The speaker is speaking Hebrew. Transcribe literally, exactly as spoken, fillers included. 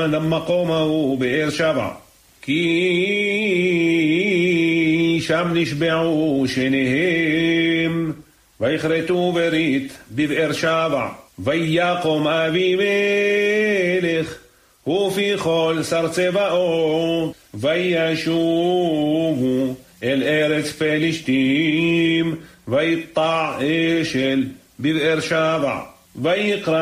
لما قومه بئر شبع כי שם נשבעו שניהם ויכרתו ברית בבאר שבע ויקום אבימלך ופי כל שר צבאות וישובו אל ארץ פלישתים ויטע אשל בבאר שבע ויקרא